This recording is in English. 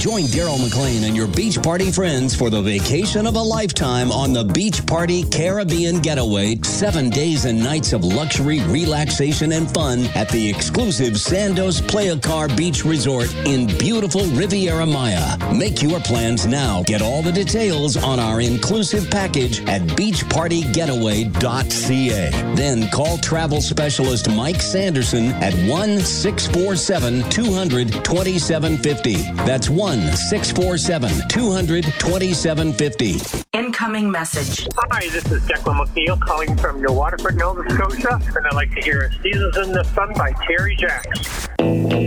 Join Daryl McLean and your beach party friends for the vacation of a lifetime on the Beach Party Caribbean Getaway. 7 days and nights of luxury, relaxation, and fun at the exclusive Sandos Playa Car Beach Resort in beautiful Riviera Maya. Make your plans now. Get all the details on our inclusive package at beachpartygetaway.ca. Then call travel specialist Mike Sanderson at 1-647-200-2750. That's 1-647-200-2750. Incoming message. Hi, this is Declan McNeil calling from New Waterford, Nova Scotia, and I'd like to hear Seasons in the Sun by Terry Jacks.